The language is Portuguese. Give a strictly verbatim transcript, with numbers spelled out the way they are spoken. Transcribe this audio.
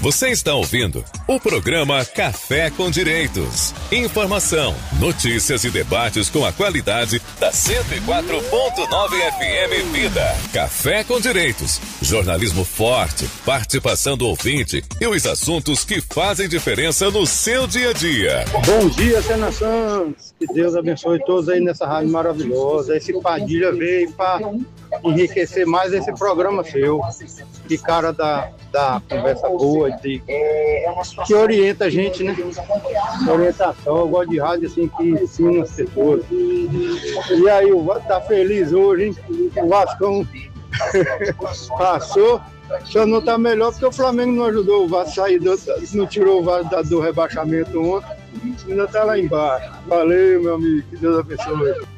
Você está ouvindo o programa Café com Direitos. Informação, notícias e debates com a qualidade da cento e quatro ponto nove F M Vida. Café com Direitos. Jornalismo forte, participação do ouvinte e os assuntos que fazem diferença no seu dia a dia. Bom dia, Sena Santos. Que Deus abençoe todos aí nessa rádio maravilhosa. Esse Padilha veio para enriquecer mais esse programa seu. Que cara da, da conversa boa, de, que orienta a gente, né? Orientação, eu gosto de rádio assim que ensina as pessoas. E aí, o Vasco tá feliz hoje, hein? O Vascão passou. Só não tá melhor porque o Flamengo não ajudou o Vasco a sair, do, não tirou o Vasco do rebaixamento ontem. Ainda tá lá embaixo. Valeu, meu amigo. Que Deus abençoe.